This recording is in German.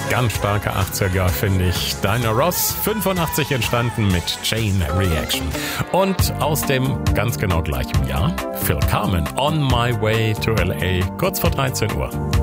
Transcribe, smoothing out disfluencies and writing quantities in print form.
Ganz starke 80er, finde ich. Diana Ross, 85 entstanden mit Chain Reaction. Und aus dem ganz genau gleichen Jahr, Phil Carmen, On My Way to L.A., kurz vor 13 Uhr.